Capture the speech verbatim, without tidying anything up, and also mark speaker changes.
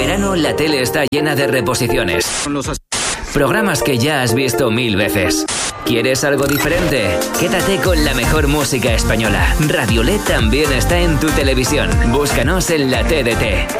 Speaker 1: verano la tele está llena de reposiciones. Programas que ya has visto mil veces. ¿Quieres algo diferente? Quédate con la mejor música española. Radiolet también está en tu televisión. Búscanos en la T D T.